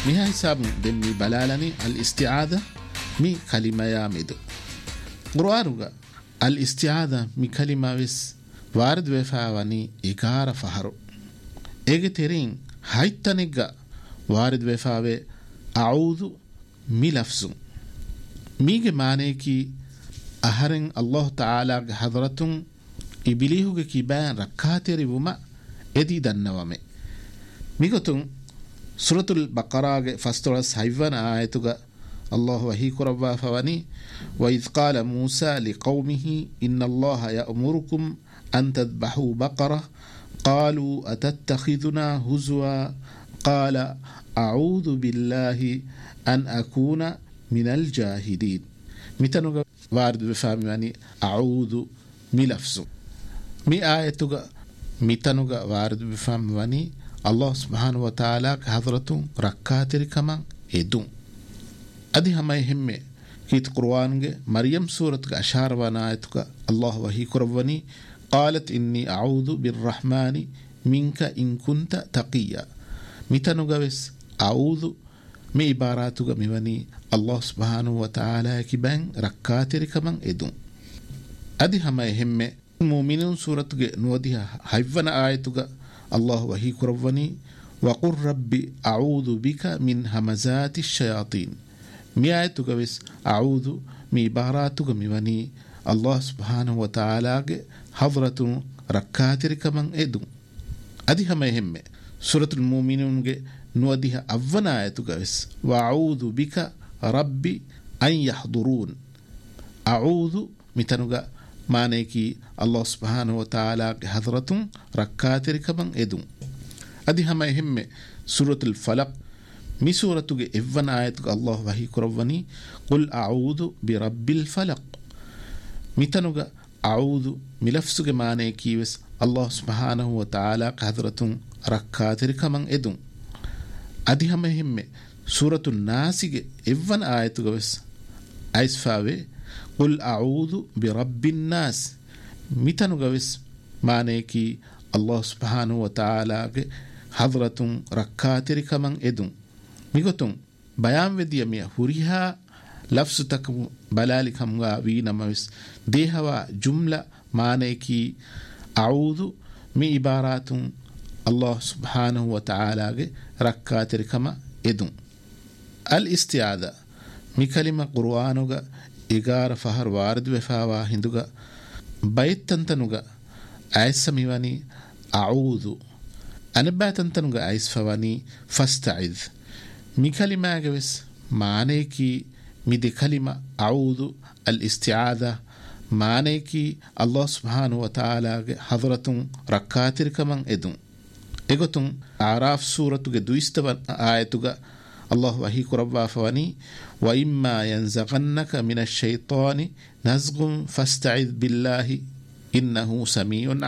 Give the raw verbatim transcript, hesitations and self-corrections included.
مي حساب دمي بلالني الاستعاذة مي كلمة يا ميدو قرآنوغا الاستعاذة مي كلمة بس وارد وفاواني إيقار فهرو إيجي تيرين هايتانيغا وارد وفاوي أعوذ مي لفظ ميجي مانيكي أهرن الله تعالى حضرتون إبليهوغي كيبان ركاتيري وما إدي دنوامي ميغتون سورة البقرة فاسترس حيوان آياتوغا الله وحي كربا فواني وإذ قال موسى لقومه إن الله يأمركم أن تذبحوا بقرة قالوا أتتخذنا هزوا قال أعوذ بالله أن أكون من الجاهلين متنوغا وارد بفهم يعني أعوذ ملفظ مي آياتوغا متنوغا وارد بفهم يعني الله سبحانه وتعالى حضرتون ركاتري كمان إدون أدي هما يهمه كيت قرآن مريم سورة أشار ونايتك الله وهي كربوني قالت إني أعوذ بالرحمن منك إن كنت تقيا متنوغا بس أعوذ مي عباراتك ميوني الله سبحانه وتعالى كبان ركاتري كمان إدون أدي هما يهمه المؤمنون سورة نوديها حيفنا آيتك الله وهي كربوني وقل ربي أعوذ بك من همزات الشياطين مياتك بس أعوذ مي باراتك ميوني الله سبحانه وتعالى حضرة ركاتر كمان إدو أدي هما يهمه سورة المؤمنون نوديها أفنا آياتك بس وأعوذ بك ربي أن يحضرون أعوذ متنوغا مانيكي الله سبحانه وتعالى حضرة ركاتر كمان إدو أدي هما يهمه سورة الفلق مي سورة إفن آياتك الله وحي كربوني قل أعوذ برب الفلق ميتنوغا أعوذ ملفسك مانيكي بس الله سبحانه وتعالى حضرة ركاتر كمان إدو أدي هما يهمه سورة الناس إفن آياتك بس أيس فاوي قل أعوذ برب الناس ميتنوغا بس مانيكي الله سبحانه وتعالى حضرة ركاتر كمان إدو ميغتون بيان وديا ميا هوريها لفظ تكم بلالك همغا وينا موس ديهوا جملة مانيكي أعوذ مي عبارات الله سبحانه وتعالى ركاتر كما إدو الاستعاذة مي كلمة قرآنوغا إغار فهر وارد وفاوا هندوغا بيتنتنوغا عيس ميواني أعوذ أنا باتنتنوغا عيس فواني فاستعذ مي كلمة جبس معنيكي مي دي كلمة أعوذ الاستعاذة معنيكي الله سبحانه وتعالى حضرة ركاتر كمان إدون إغتون أعراف سورة دويستبان آياتوغا الله وحي كربا فواني وإما ينزغنك من الشيطان نزغ فاستعذ بالله إنه سميع